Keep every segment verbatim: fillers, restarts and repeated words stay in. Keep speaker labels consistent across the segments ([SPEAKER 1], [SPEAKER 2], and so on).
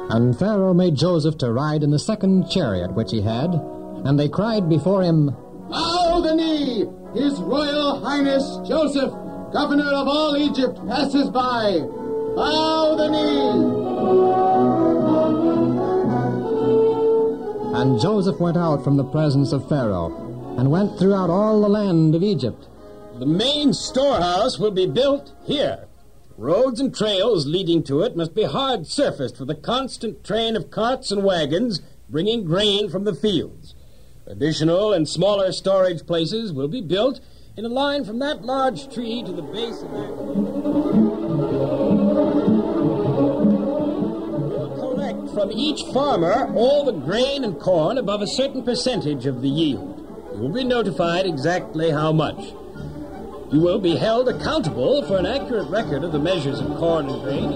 [SPEAKER 1] And Pharaoh made Joseph to ride in the second chariot which he had, and they cried before him,
[SPEAKER 2] Bow the knee! His Royal Highness Joseph, governor of all Egypt, passes by. Bow the knee!
[SPEAKER 1] And Joseph went out from the presence of Pharaoh, and went throughout all the land of Egypt.
[SPEAKER 3] The main storehouse will be built here. Roads and trails leading to it must be hard-surfaced for the constant train of carts and wagons bringing grain from the fields. Additional and smaller storage places will be built in a line from that large tree to the base of that. We'll collect from each farmer all the grain and corn above a certain percentage of the yield. You will be notified exactly how much. You will be held accountable for an accurate record of the measures of corn and grain.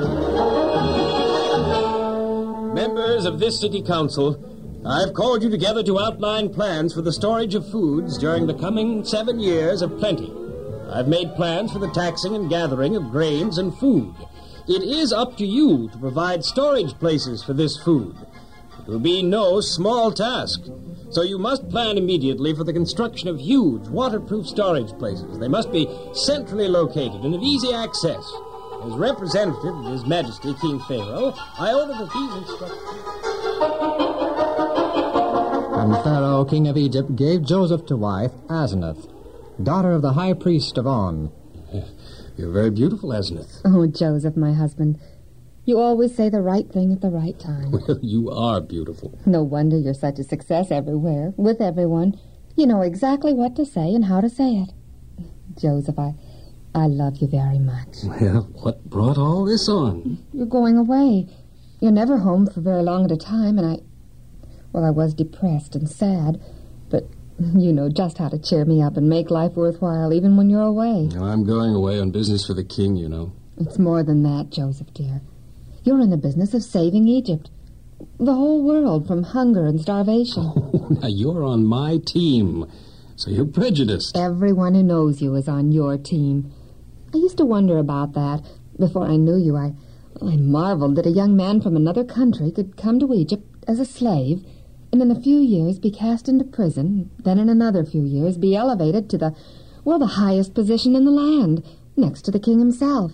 [SPEAKER 3] Members of this city council, I've called you together to outline plans for the storage of foods during the coming seven years of plenty. I've made plans for the taxing and gathering of grains and food. It is up to you to provide storage places for this food. It will be no small task. So you must plan immediately for the construction of huge, waterproof storage places. They must be centrally located and of easy access. As representative of His Majesty King Pharaoh, I order that these instructions...
[SPEAKER 1] And Pharaoh, king of Egypt, gave Joseph to wife Asenath, daughter of the high priest of On.
[SPEAKER 3] You're very beautiful, Asenath.
[SPEAKER 4] Oh, Joseph, my husband. You always say the right thing at the right time.
[SPEAKER 3] Well, you are beautiful.
[SPEAKER 4] No wonder you're such a success everywhere, with everyone. You know exactly what to say and how to say it. Joseph, I, I love you very much.
[SPEAKER 3] Well, what brought all this on?
[SPEAKER 4] You're going away. You're never home for very long at a time, and I... Well, I was depressed and sad, but you know just how to cheer me up and make life worthwhile, even when you're away.
[SPEAKER 3] Well, I'm going away on business for the king, you know.
[SPEAKER 4] It's more than that, Joseph, dear. You're in the business of saving Egypt. The whole world from hunger and starvation.
[SPEAKER 3] Oh, now you're on my team, so you're prejudiced.
[SPEAKER 4] Everyone who knows you is on your team. I used to wonder about that. Before I knew you, I, I marveled that a young man from another country could come to Egypt as a slave, and in a few years be cast into prison, then in another few years be elevated to the, well, the highest position in the land, next to the king himself.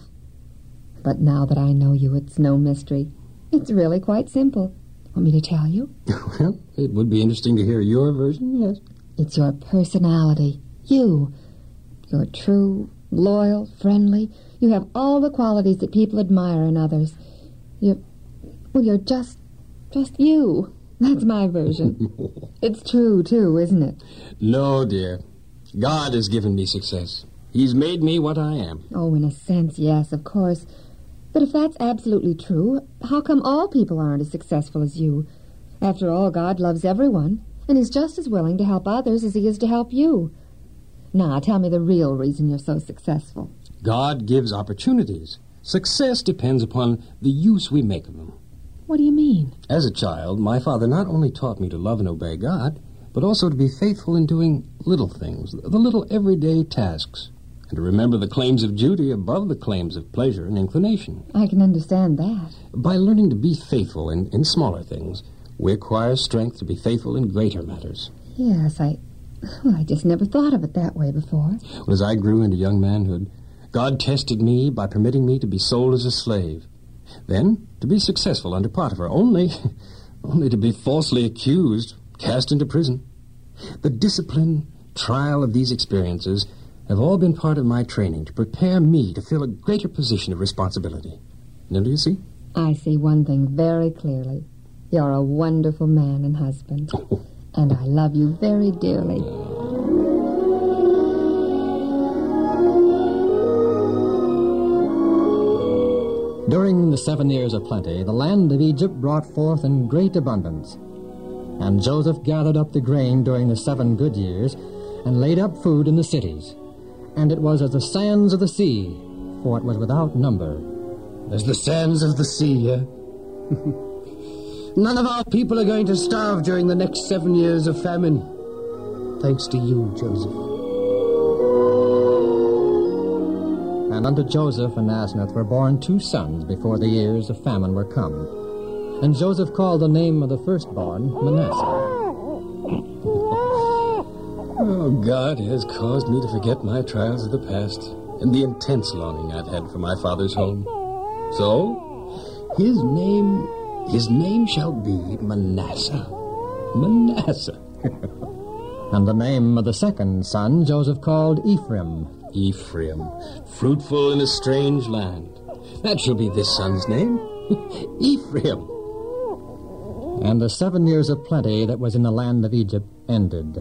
[SPEAKER 4] But now that I know you, it's no mystery. It's really quite simple. Want me to tell you?
[SPEAKER 3] Well, it would be interesting to hear your version, yes.
[SPEAKER 4] It's your personality. You. You're true, loyal, friendly. You have all the qualities that people admire in others. You're, well, you're just, just you. That's my version. It's true, too, isn't it?
[SPEAKER 3] No, dear. God has given me success. He's made me what I am.
[SPEAKER 4] Oh, in a sense, yes, of course. But if that's absolutely true, how come all people aren't as successful as you? After all, God loves everyone, and He's just as willing to help others as He is to help you. Now, tell me the real reason you're so successful.
[SPEAKER 3] God gives opportunities. Success depends upon the use we make of them.
[SPEAKER 4] What do you mean?
[SPEAKER 3] As a child, my father not only taught me to love and obey God, but also to be faithful in doing little things, the little everyday tasks, and to remember the claims of duty above the claims of pleasure and inclination.
[SPEAKER 4] I can understand that.
[SPEAKER 3] By learning to be faithful in, in smaller things, we acquire strength to be faithful in greater matters.
[SPEAKER 4] Yes, I... Well, I just never thought of it that way before.
[SPEAKER 3] Well, as I grew into young manhood, God tested me by permitting me to be sold as a slave. Then, to be successful under Potiphar, only, only to be falsely accused, cast into prison. The discipline, trial of these experiences have all been part of my training to prepare me to fill a greater position of responsibility. Now, do you see?
[SPEAKER 4] I see one thing very clearly. You're a wonderful man and husband. And I love you very dearly.
[SPEAKER 1] During the seven years of plenty, the land of Egypt brought forth in great abundance. And Joseph gathered up the grain during the seven good years, and laid up food in the cities. And it was as the sands of the sea, for it was without number.
[SPEAKER 2] As the sands of the sea, eh? None of our people are going to starve during the next seven years of famine. Thanks to you, Joseph.
[SPEAKER 1] And unto Joseph and Asenath were born two sons before the years of famine were come. and Joseph called the name of the firstborn Manasseh.
[SPEAKER 3] Oh, God has caused me to forget my trials of the past and the intense longing I've had for my father's home. So, his name, his name shall be Manasseh. Manasseh.
[SPEAKER 1] And the name of the second son Joseph called Ephraim.
[SPEAKER 3] Ephraim, fruitful in a strange land. That shall be this son's name. Ephraim.
[SPEAKER 1] And the seven years of plenty that was in the land of Egypt ended.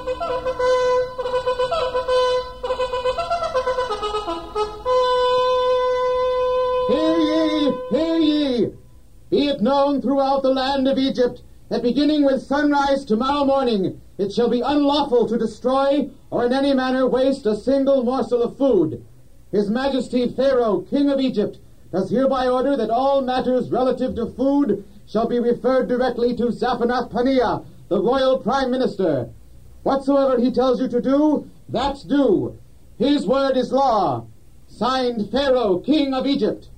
[SPEAKER 2] Hear ye, hear ye! Be it known throughout the land of Egypt that beginning with sunrise tomorrow morning, it shall be unlawful to destroy or in any manner waste a single morsel of food. His Majesty Pharaoh, King of Egypt, does hereby order that all matters relative to food shall be referred directly to Zaphenath-Paneah, the royal prime minister. Whatsoever he tells you to do, that's do. His word is law. Signed, Pharaoh, King of Egypt.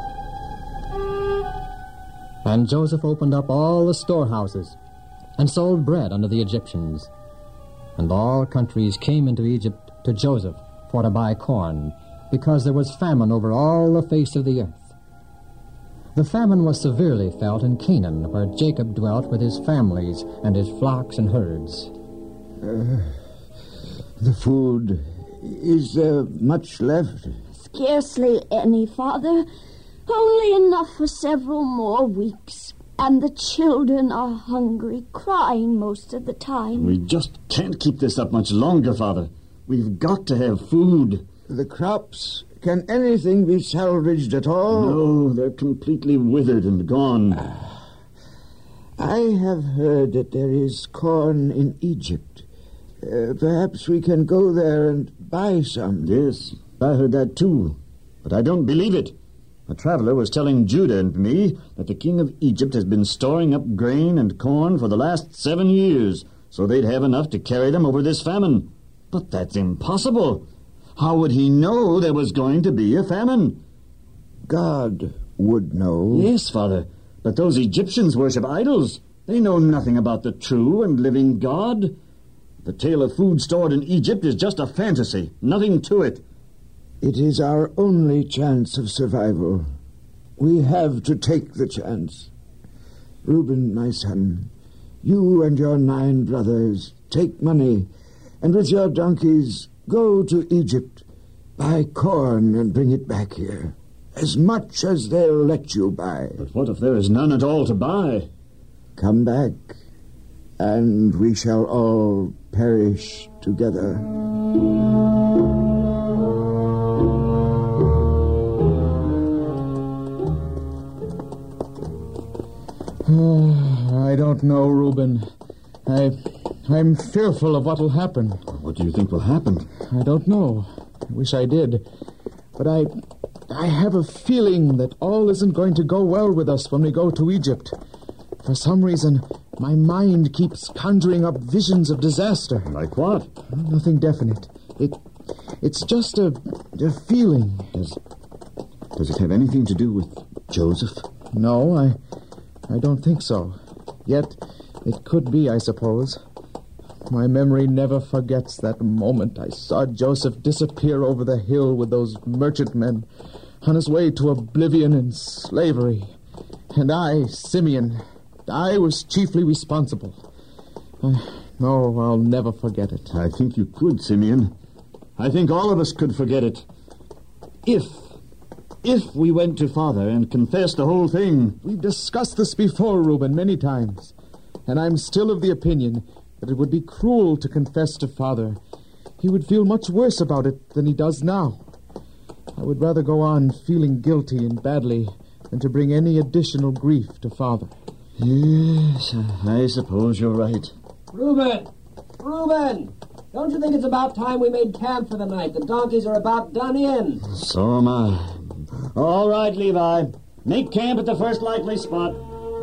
[SPEAKER 1] And Joseph opened up all the storehouses and sold bread unto the Egyptians. And all countries came into Egypt to Joseph for to buy corn, because there was famine over all the face of the earth. The famine was severely felt in Canaan, where Jacob dwelt with his families and his flocks and herds.
[SPEAKER 5] Uh, the food, is there much left?
[SPEAKER 6] Scarcely any, Father. Only enough for several more weeks. And the children are hungry, crying most of the time.
[SPEAKER 7] We just can't keep this up much longer, Father. We've got to have food.
[SPEAKER 5] The crops, can anything be salvaged at all?
[SPEAKER 7] No, they're completely withered and gone.
[SPEAKER 5] Uh, I have heard that there is corn in Egypt. Uh, perhaps we can go there and buy some.
[SPEAKER 7] Yes, I heard that too. But I don't believe it. A traveler was telling Judah and me that the king of Egypt has been storing up grain and corn for the last seven years, so they'd have enough to carry them over this famine. But that's impossible. How would he know there was going to be a famine?
[SPEAKER 5] God would know.
[SPEAKER 7] Yes, Father, but those Egyptians worship idols. They know nothing about the true and living God. The tale of food stored in Egypt is just a fantasy, nothing to it.
[SPEAKER 5] It is our only chance of survival. We have to take the chance. Reuben, my son, you and your nine brothers take money, and with your donkeys go to Egypt, buy corn and bring it back here, as much as they'll let you buy.
[SPEAKER 7] But what if there is none at all to buy?
[SPEAKER 5] Come back, and we shall all perish together.
[SPEAKER 8] I don't know, Reuben. I, I'm fearful of what will happen.
[SPEAKER 7] What do you think will happen?
[SPEAKER 8] I don't know. I wish I did. But I, I have a feeling that all isn't going to go well with us when we go to Egypt. For some reason, my mind keeps conjuring up visions of disaster.
[SPEAKER 7] Like what?
[SPEAKER 8] Nothing definite. It, it's just a, a feeling.
[SPEAKER 7] Does, does it have anything to do with Joseph?
[SPEAKER 8] No, I... I don't think so. Yet, it could be, I suppose. My memory never forgets that moment I saw Joseph disappear over the hill with those merchantmen on his way to oblivion and slavery. And I, Simeon, I was chiefly responsible. Uh, no, I'll never forget it.
[SPEAKER 7] I think you could, Simeon. I think all of us could forget it. If... If we went to Father and confessed the whole thing.
[SPEAKER 8] We've discussed this before, Reuben, many times. And I'm still of the opinion that it would be cruel to confess to Father. He would feel much worse about it than he does now. I would rather go on feeling guilty and badly than to bring any additional grief to Father.
[SPEAKER 7] Yes, I suppose you're right.
[SPEAKER 9] Reuben! Reuben! Don't you think it's about time we made camp for the night? The donkeys are about done in.
[SPEAKER 7] So am I. All right, Levi. Make camp at the first likely spot.